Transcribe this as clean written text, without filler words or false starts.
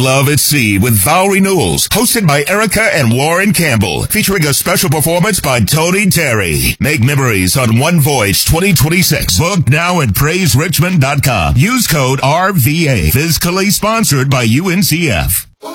Love at Sea with Vow Renewals, hosted by Erica and Warren Campbell, featuring a special performance by Tony Terry. Make memories on One Voyage 2026. Book now at PraiseRichmond.com. Use code RVA. Fiscally sponsored by UNCF.